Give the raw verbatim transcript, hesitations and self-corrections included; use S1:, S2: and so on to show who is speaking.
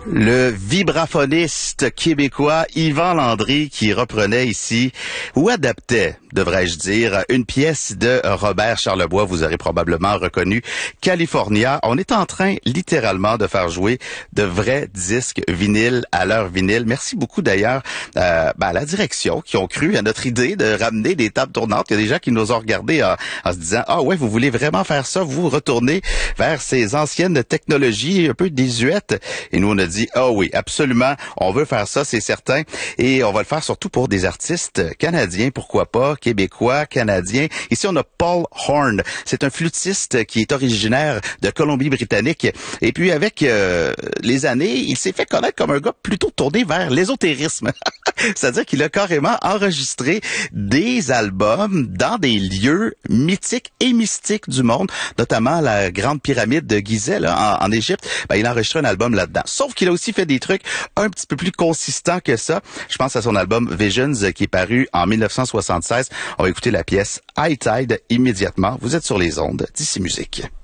S1: Le vibraphoniste québécois Yvan Landry qui reprenait ici, ou adaptait, devrais-je dire, une pièce de Robert Charlebois. Vous aurez probablement reconnu California. On est en train, littéralement, de faire jouer de vrais disques vinyles à leur vinyle. Merci beaucoup, d'ailleurs, euh, ben, à la direction qui ont cru à notre idée de ramener des tables tournantes. Il y a des gens qui nous ont regardés en, en se disant « Ah ouais, vous voulez vraiment faire ça? Vous retournez vers ces anciennes technologies un peu désuètes. » Et nous, on a dit « Ah oui, absolument, on veut faire ça, c'est certain. » Et on va le faire surtout pour des artistes canadiens, pourquoi pas, québécois, canadiens. Ici, on a Paul Horn. C'est un flûtiste qui est originaire de Colombie-Britannique. Et puis, avec euh, les années, il s'est fait connaître comme un gars plutôt tourné vers l'ésotérisme. C'est-à-dire qu'il a carrément enregistré des albums dans des lieux mythiques et mystiques du monde, notamment la grande pyramide de Gizeh là, en, en Égypte. Ben, il a enregistré un album là-dedans. Sauf qu'il a aussi fait des trucs un petit peu plus consistants que ça. Je pense à son album Visions qui est paru en mille neuf cent soixante-seize. On va écouter la pièce High Tide immédiatement. Vous êtes sur les ondes d'Ici Musique.